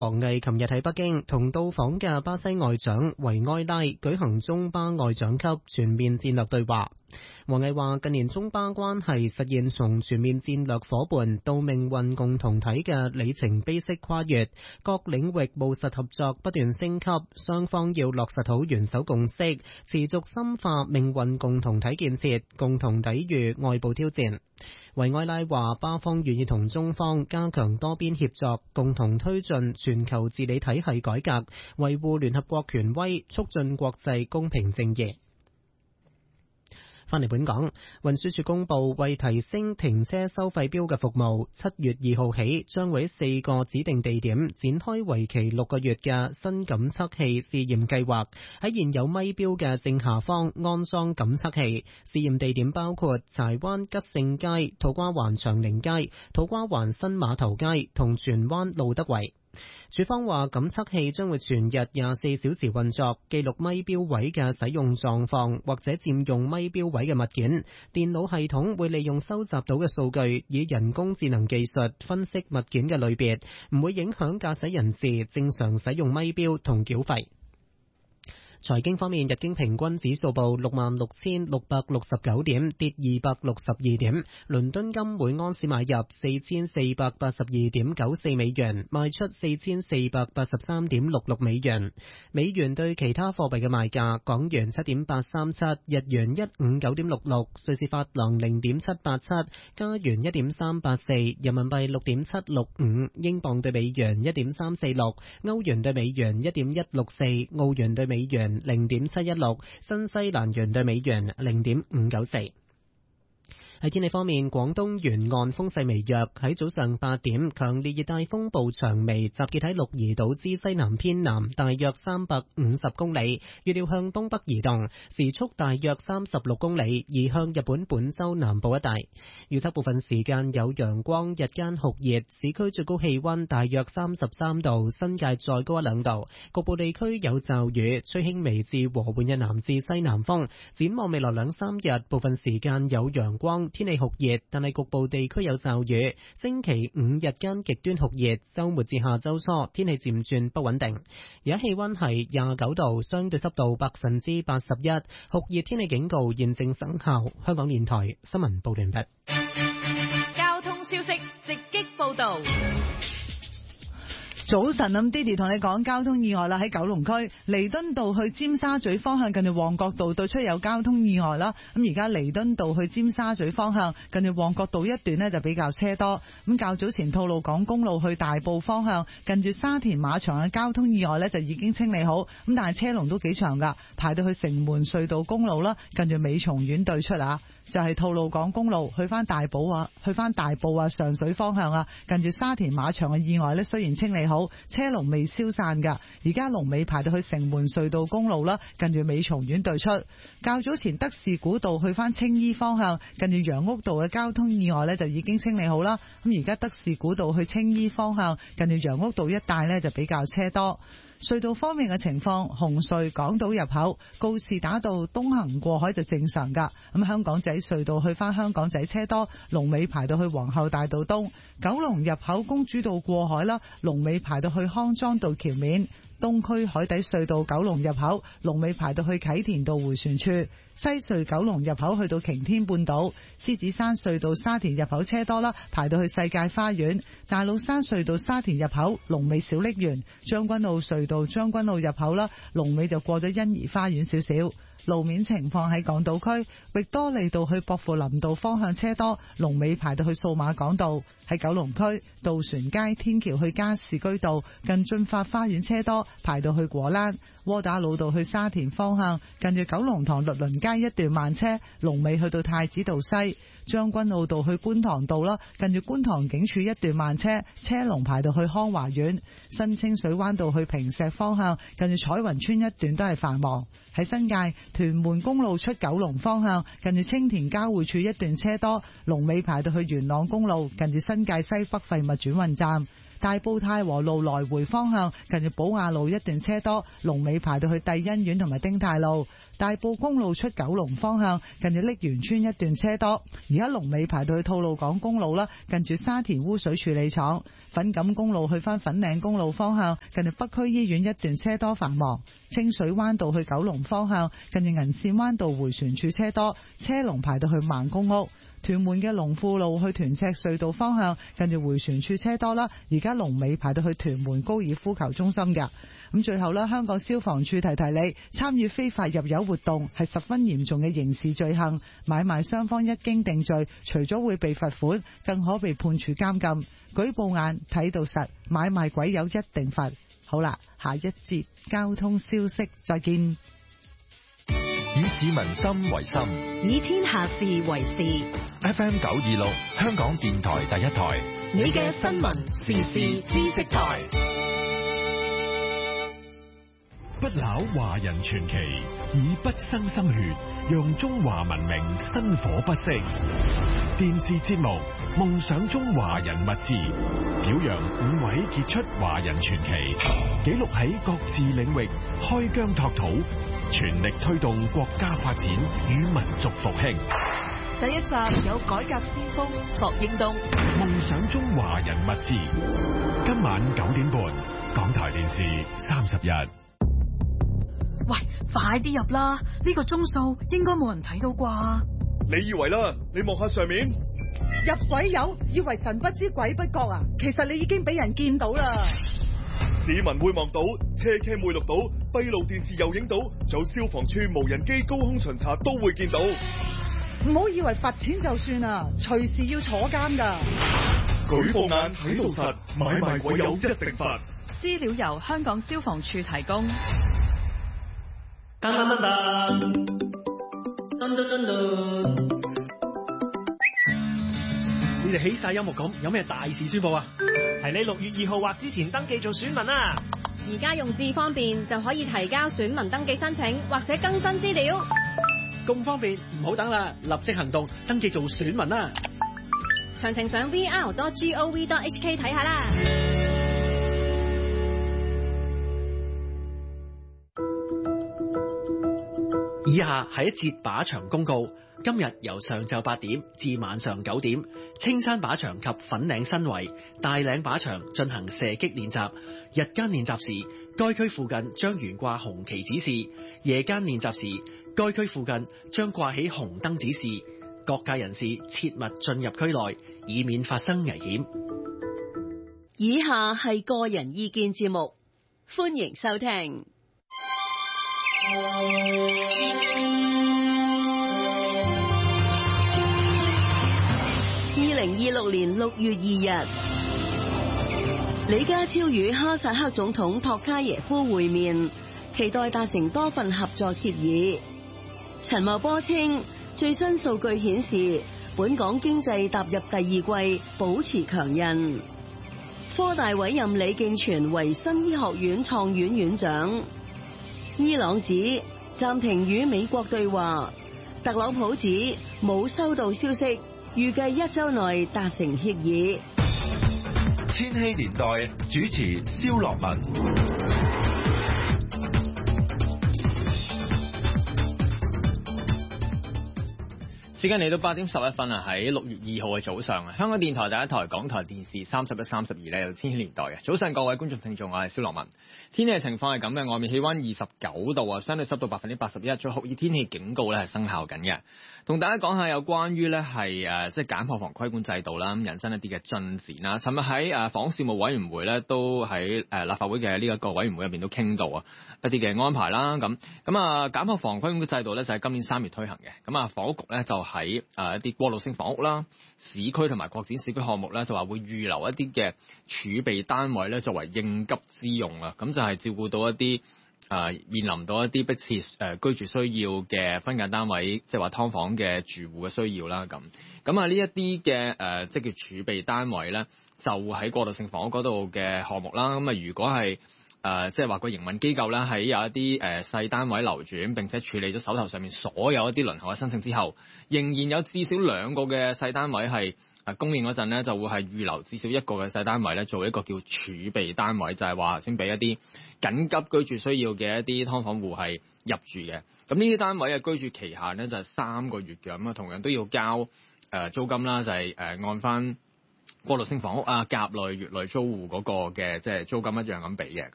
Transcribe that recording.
王毅琴日喺北京同到訪嘅巴西外長維埃拉舉行中巴外長級全面戰略對話。王毅話：近年中巴關係實現從全面戰略夥伴到命運共同體嘅里程碑式跨越，各領域務實合作不斷升級，雙方要落實好元首共識，持續深化命運共同體建設，共同抵禦外部挑戰。維埃拉話：巴方願意同中方加強多邊協作，共同推進全球治理體系改革，維護聯合國權威，促進國際公平正義。返嚟本港，運輸署公布為提升停車收費標嘅服務，7月2號起將會喺4個指定地點展開為期6個月嘅新感測器試驗計劃，喺現有咪標嘅正下方安裝感測器。試驗地點包括柴灣吉盛街、土瓜灣長寧街、土瓜灣新碼頭街同荃灣路德圍。署方話，感測器將會全日24小時運作，記錄咪標位嘅使用狀況或者佔用咪標位嘅物件。電腦系統會利用收集到嘅數據，以人工智能技術分析物件嘅類別，唔會影響駕駛人士正常使用咪標同繳費。財經方面，日經平均指數報66,669點，跌262點。倫敦金每盎司買入4482.94美元，賣出4483.66美元。美元對其他貨幣嘅賣價：港元7.837，日元159.66，瑞士法郎0.787，加元1.384，人民幣6.765，英鎊對美元1.346，歐元對美元1.164，澳元對美元0.716，新西蘭元對美元0.594。喺天氣方面，廣東沿岸風勢微弱。喺早上8點，強烈熱帶風暴長眉集結喺鹿兒島之西南偏南大約350公里，預料向東北移動，時速大約36公里，移向日本本州南部一帶。預測部分時間有陽光，日間酷熱，市區最高氣溫大約33度，新界再高1-2度，局部地區有驟雨，吹輕微至和緩嘅南至西南風。展望未來2-3日，部分時間有陽光，天氣酷熱，但係局部地區有驟雨。星期5日間極端酷熱，周末至下周初天氣漸轉不穩定。而家氣溫係29度，相對濕度81%，酷熱天氣警告現正生效。香港電台新聞報完畢。 交通消息直擊報道。 早晨，咁 Didi 同你講交通意外啦，喺九龍區彌敦道去尖沙咀方向，近住旺角道對出有交通意外啦。咁而家彌敦道去尖沙咀方向，近住旺角道一段呢就比較車多。咁較早前吐露港公路去大埔方向，近住沙田馬場嘅交通意外呢就已經清理好，咁但係車龍都幾長噶，排到去城門隧道公路啦，近住美松苑對出啊。就係吐露港公路去翻大埔啊上水方向啊，近住沙田馬場嘅意外呢，雖然清理好，車龍未消散噶，而家龍尾排到去城門隧道公路啦，近住美松苑對出。較早前德士古道去翻青衣方向，近住楊屋道嘅交通意外呢，就已經清理好啦。咁而家德士古道去青衣方向，近住楊屋道一帶呢，就比較車多。隧道方面嘅情況，紅隧港島入口告士打道東行過海就正常噶。咁香港仔隧道去翻香港仔車多，龍尾排到去皇后大道東。九龍入口公主道過海啦，龍尾排到去康莊道橋面。東區海底隧道九龍入口龍尾排到去啟田道迴旋處。西隧九龍入口去到擎天半島。獅子山隧道沙田入口車多啦，排到去世界花園。大老山隧道沙田入口龍尾小瀝源。將軍澳隧道將軍澳入口啦，龍尾就過咗欣怡花園少少。路面情況喺港島區域多利道去薄扶林道方向車多，龍尾排到去數碼港道。喺九龍區渡船街天橋去加士居道近駿發花園車多，排到去果欄。窩打老道去沙田方向近住九龍塘律倫街一段慢車，龍尾去到太子道西。將軍澳道去觀塘道啦，近住觀塘警署一段慢車，車龍排到去康華苑。新清水灣道去坪石方向近住彩雲村一段都係繁忙。喺新界屯門公路出九龍方向近住青田交匯處一段車多，龍尾排到去元朗公路近住新界西北廢物轉運站。 大埔太和路來回方向近住寶雅路一段車多，龍尾排到去帝欣苑同埋丁太路。大埔公路出九龍方向近住瀝源村一段車多，而家龍尾排到去吐露港公路啦，近住沙田污水處理廠。粉錦公路去返粉嶺公路方向近住北區醫院一段車多繁忙。清水灣道去九龍方向近住銀線灣道迴旋處車多，車龍排到去孟公屋。屯門嘅龍富路去屯赤隧道方向近住迴旋處車多啦，而家龍尾排到去屯門高爾夫球中心㗎。咁最後啦，香港消防處提提你，參與非法入油活動係十分嚴重嘅刑事罪行，買賣雙方一經定罪，除咗會被罰款，更可被判處監禁。舉報眼睇到實，買賣鬼友一定罰。好啦，下一節交通消息再見。 以市民心為心， 以天下事為事。 FM 926，香港電台第一台， 你嘅新聞時事知識台。 不朽華人傳奇，以不生心血，讓中華文明薪火不息。電視節目《夢想中華人物誌》，表揚5位傑出華人傳奇，記錄喺各自領域開疆拓土，全力推動國家發展與民族復興。 第一集有改革先鋒霍英東，《 夢想中華人物誌》，今晚9點半，港台電視31。 喂，快啲入啦！呢個鐘數應該冇人睇到啩？ 你以為啦？你望下上面， 入鬼友，以為神不知鬼不覺啊！其實你已經俾人見到啦。 市民會望到，車 cam 會錄到，閉路電視又影到，仲有消防處無人機高空巡查都會見到。 唔好以為罰錢就算啊，隨時要坐監噶。 舉報眼睇到實，買賣鬼友一定罰。 資料由香港消防處提供。 噔噔噔噔，噔噔噔噔。你哋起晒音樂咁，有咩大事宣佈啊？係你6月2號或之前登記做選民啊！ 而家用智方便就可以提交選民登記申請或者更新資料。 咁方便，唔好等啦，立即行動，登記做選民啦！ 詳情上 vr.gov.hk 睇下啦。 以下係一節靶場公告。今日由上晝8點至晚上9點，青山靶場及粉嶺新圍、大嶺靶場進行射擊練習。日間練習時，該區附近將懸掛紅旗指示；夜間練習時，該區附近將掛起紅燈指示。各界人士切勿進入區內，以免發生危險。 以下係個人意見節目，歡迎收聽。2026年6月2日，李家超與哈薩克總統托卡耶夫會面，期待達成多份合作協議。陳茂波稱，最新數據顯示，本港經濟踏入第2季，保持強韌。科大委任李敬全為新醫學院創院院長。伊朗指暫停與美國對話，特朗普指冇收到消息，預計1週內達成協議。 千禧年代主持蕭樂文。 時間嚟到8點11分啊！喺6月2號嘅早上啊，香港電台第一台、港台電視31、32咧有千禧年代嘅早上，各位觀眾聽眾，我係蕭樂文。天氣嘅情況係咁嘅，外面氣溫29度啊，相對濕度81%，最酷熱天氣警告咧係生效緊嘅。同大家講下有關於咧係即係簡破房規管制度啦，咁引申一啲嘅進展啦。尋日喺房屋事務委員會咧都喺立法會嘅呢一個委員會入邊都傾到啊一啲嘅安排啦。咁簡破房規管嘅制度咧就係今年3月推行嘅。咁房屋局咧就喺一啲過渡性房屋啦、市區同埋擴展市區項目咧就話會預留一啲嘅儲備單位咧作為應急之用啊。咁就係照顧到一啲面臨到一啲迫切居住需要嘅分間單位，即係話劏房嘅住戶嘅需要啦。咁呢一啲嘅即係叫儲備單位咧，就喺過渡性房屋嗰度嘅項目啦。咁如果係即係話個營運機構咧喺有一啲細單位流轉，並且處理咗手頭上面所有一啲輪候嘅申請之後，仍然有至少2個嘅細單位係供應嗰陣咧，就會係預留至少一個嘅細單位咧，做一個叫儲備單位，就係話先俾一啲緊急居住需要嘅一啲劏房戶係入住嘅。咁呢啲單位嘅居住期限咧就係3個月嘅，咁啊同樣都要交租金啦，就係按翻過渡性房屋啊、甲類、乙類租戶嗰個嘅即係租金一樣咁俾嘅。